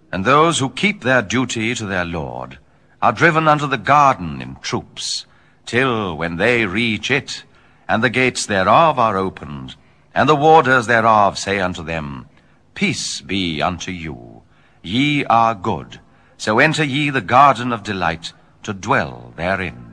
And those who keep their duty to their Lord are driven unto the garden in troops, till when they reach it, and the gates thereof are opened, and the warders thereof say unto them, Peace be unto you, ye are good, so enter ye the garden of delight, to dwell therein.